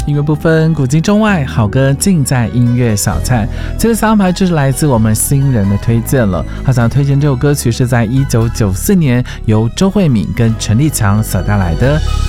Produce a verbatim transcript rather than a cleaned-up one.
音乐不分古今中外，好歌尽在音乐小菜。这个安排就是来自我们新人的推荐了。他想推荐这首歌曲是在一九九四年由周慧敏跟陈立强所带来的